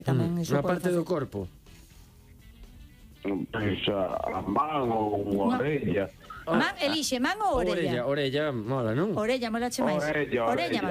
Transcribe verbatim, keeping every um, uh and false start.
Tamén Mm, iso unha pode parte facer. do corpo. Pois a, a man ou Unha- a orella. Man, elixe, man ou orella? Orella, orella, mola, non? Orella, mola che máis. Orella, orella.